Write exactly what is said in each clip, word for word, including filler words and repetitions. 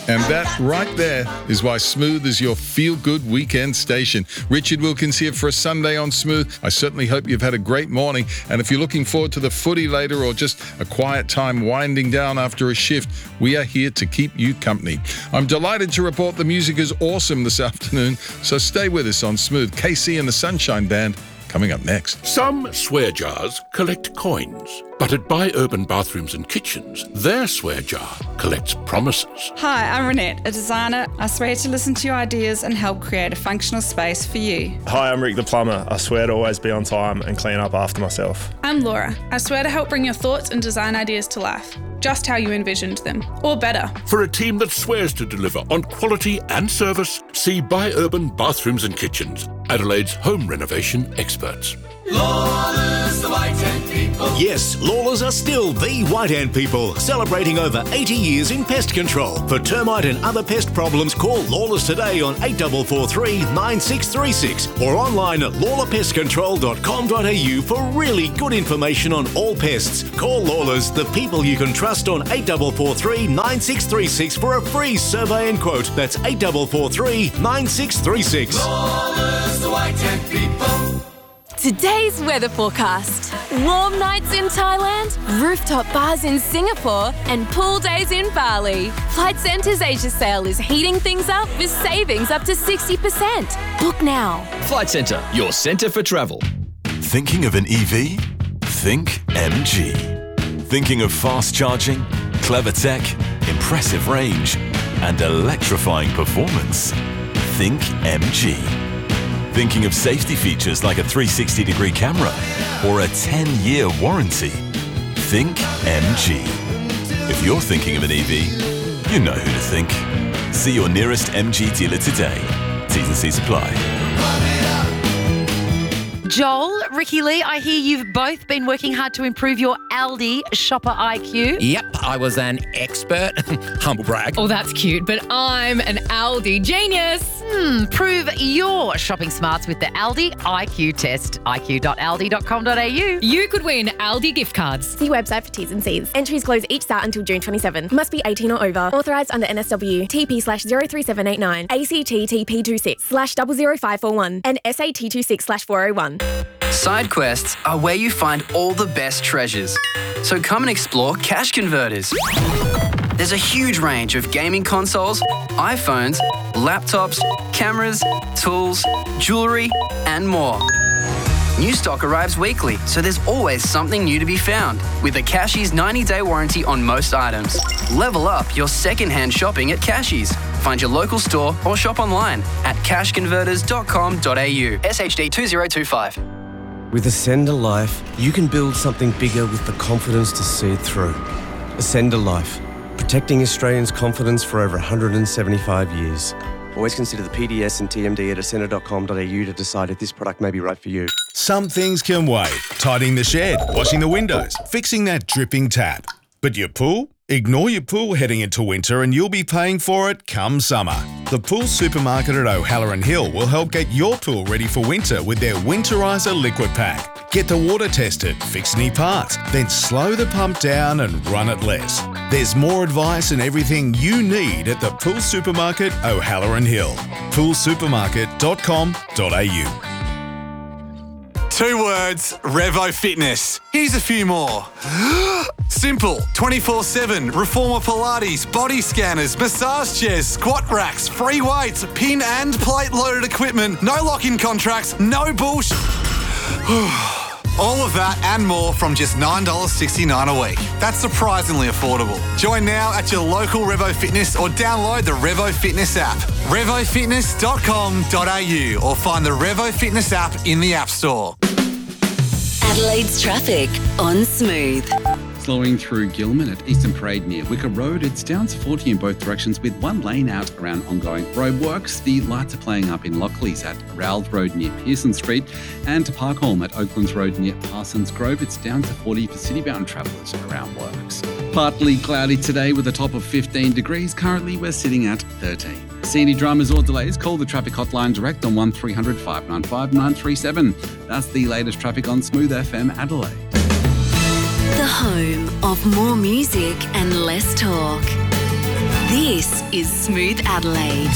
And that right there is why Smooth is your feel-good weekend station. Richard Wilkins here for a Sunday on Smooth. I certainly hope you've had a great morning. And if you're looking forward to the footy later or just a quiet time winding down after a shift, we are here to keep you company. I'm delighted to report the music is awesome this afternoon, so stay with us on Smooth. K C and the Sunshine Band coming up next. Some swear jars collect coins, but at Buy Urban Bathrooms and Kitchens, their swear jar collects promises. Hi, I'm Renette, a designer. I swear to listen to your ideas and help create a functional space for you. Hi, I'm Rick the plumber. I swear to always be on time and clean up after myself. I'm Laura. I swear to help bring your thoughts and design ideas to life, just how you envisioned them, or better. For a team that swears to deliver on quality and service, see Buy Urban Bathrooms and Kitchens, Adelaide's home renovation experts. Lawlers, the White Ant People. Yes, Lawlers are still the White Ant People, celebrating over eighty years in pest control. For termite and other pest problems, call Lawlers today on eight four four three, nine six three six or online at lawler pest control dot com dot a u for really good information on all pests. Call Lawlers, the people you can trust, on eight four four three, nine six three six for a free survey and quote. That's eight four four three, nine six three six. Lawlers, the White Ant People. Today's weather forecast. Warm nights in Thailand, rooftop bars in Singapore, and pool days in Bali. Flight Centre's Asia sale is heating things up with savings up to sixty percent. Book now. Flight Centre, your centre for travel. Thinking of an E V? Think M G. Thinking of fast charging, clever tech, impressive range, and electrifying performance? Think M G. Thinking of safety features like a three sixty degree camera or a ten year warranty? Think M G. If you're thinking of an E V, you know who to think. See your nearest M G dealer today. T's and C's apply. Joel, Ricky Lee, I hear you've both been working hard to improve your Aldi shopper I Q. Yep, I was an expert. Humble brag. Oh, that's cute, but I'm an Aldi genius. Hmm, prove your shopping smarts with the Aldi I Q test. I Q dot aldi dot com dot a u. You could win Aldi gift cards. See website for T's and C's. Entries close each start until June twenty-seventh. Must be eighteen or over. Authorised under N S W. T P slash zero three seven eight nine. A C T T P two six slash zero zero five four one. And S A T two six slash four oh one. Side quests are where you find all the best treasures. So come and explore Cash Converters. There's a huge range of gaming consoles, iPhones, laptops, cameras, tools, jewellery, and more. New stock arrives weekly, so there's always something new to be found. With a Cashies ninety day warranty on most items. Level up your second-hand shopping at Cashies. Find your local store or shop online at cash converters dot com dot a u. S H D two zero two five. With Ascender Life, you can build something bigger with the confidence to see it through. Ascender Life, protecting Australians' confidence for over one hundred seventy-five years. Always consider the P D S and T M D at ascender dot com dot a u to decide if this product may be right for you. Some things can wait. Tidying the shed, washing the windows, fixing that dripping tap. But your pool? Ignore your pool heading into winter and you'll be paying for it come summer. The Pool Supermarket at O'Halloran Hill will help get your pool ready for winter with their Winterizer Liquid Pack. Get the water tested, fix any parts, then slow the pump down and run it less. There's more advice and everything you need at the Pool Supermarket O'Halloran Hill. pool supermarket dot com dot a u. Two words, Revo Fitness. Here's a few more. Simple, twenty-four seven, Reformer Pilates, body scanners, massage chairs, squat racks, free weights, pin and plate loaded equipment, no lock-in contracts, no bullshit. All of that and more from just nine dollars sixty-nine a week. That's surprisingly affordable. Join now at your local Revo Fitness or download the Revo Fitness app. revo fitness dot com dot a u or find the Revo Fitness app in the App Store. Adelaide's traffic on Smooth. Slowing through Gilman at Eastern Parade near Wicker Road. It's down to forty in both directions with one lane out around ongoing roadworks. The lights are playing up in Lockleys at Rowell Road near Pearson Street and to Parkholm at Oaklands Road near Parsons Grove. It's down to forty for city-bound travellers around works. Partly cloudy today with a top of fifteen degrees. Currently we're sitting at thirteen. See any dramas or delays, call the traffic hotline direct on one three hundred, five nine five, nine three seven. That's the latest traffic on Smooth F M Adelaide. The home of more music and less talk. This is Smooth Adelaide.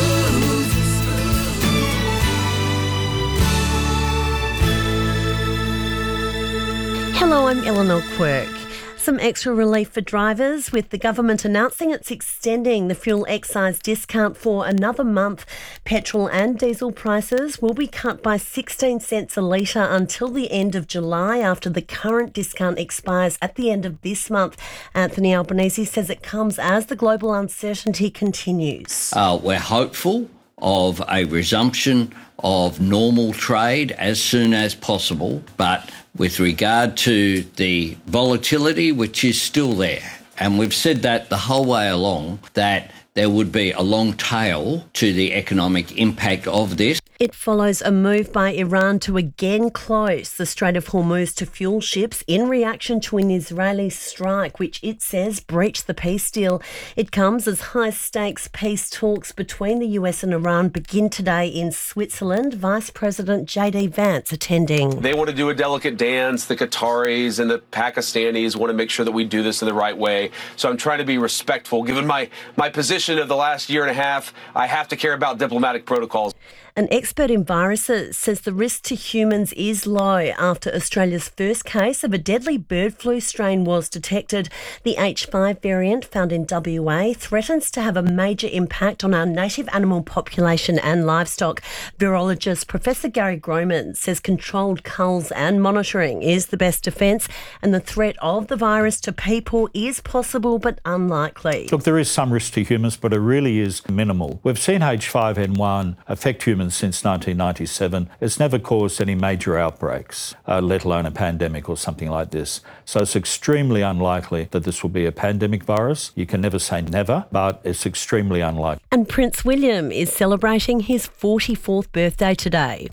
Hello, I'm Eleanor Quirk. Some extra relief for drivers, with the government announcing it's extending the fuel excise discount for another month. Petrol and diesel prices will be cut by sixteen cents a litre until the end of July, after the current discount expires at the end of this month. Anthony Albanese says it comes as the global uncertainty continues. Uh, we're hopeful of a resumption of normal trade as soon as possible, but with regard to the volatility, which is still there, and we've said that the whole way along, that there would be a long tail to the economic impact of this. It follows a move by Iran to again close the Strait of Hormuz to fuel ships in reaction to an Israeli strike, which it says breached the peace deal. It comes as high-stakes peace talks between the U S and Iran begin today in Switzerland. Vice President J D Vance attending. They want to do a delicate dance. The Qataris and the Pakistanis want to make sure that we do this in the right way. So I'm trying to be respectful. Given my, my position of the last year and a half, I have to care about diplomatic protocols. An expert in viruses says the risk to humans is low after Australia's first case of a deadly bird flu strain was detected. The H five variant found in W A threatens to have a major impact on our native animal population and livestock. Virologist Professor Gary Groman says controlled culls and monitoring is the best defence, and the threat of the virus to people is possible but unlikely. Look, there is some risk to humans, but it really is minimal. We've seen H five N one affect humans since nineteen ninety-seven. It's never caused any major outbreaks, uh, let alone a pandemic or something like this. So it's extremely unlikely that this will be a pandemic virus. You can never say never, but it's extremely unlikely. And Prince William is celebrating his forty-fourth birthday today.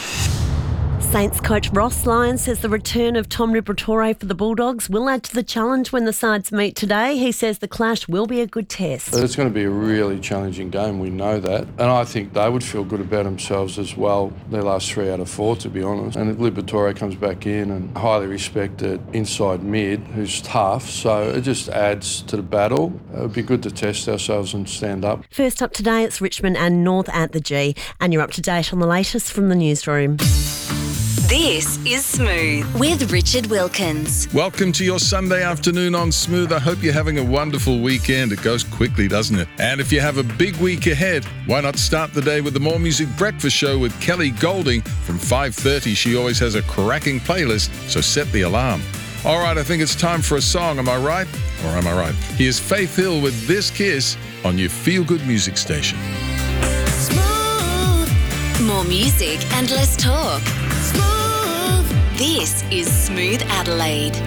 Saints coach Ross Lyon says the return of Tom Liberatore for the Bulldogs will add to the challenge when the sides meet today. He says the clash will be a good test. It's going to be a really challenging game, we know that. And I think they would feel good about themselves as well, their last three out of four, to be honest. And if Liberatore comes back in, and highly respected inside mid, who's tough, so it just adds to the battle. It would be good to test ourselves and stand up. First up today, it's Richmond and North at the G. And you're up to date on the latest from the newsroom. This is Smooth with Richard Wilkins. Welcome to your Sunday afternoon on Smooth. I hope you're having a wonderful weekend. It goes quickly, doesn't it? And if you have a big week ahead, why not start the day with the More Music Breakfast Show with Kelly Golding from five thirty. She always has a cracking playlist, so set the alarm. All right, I think it's time for a song. Am I right? Or am I right? Here's Faith Hill with This Kiss on your feel-good music station. Smooth. More music and less talk. Smooth. This is Smooth Adelaide.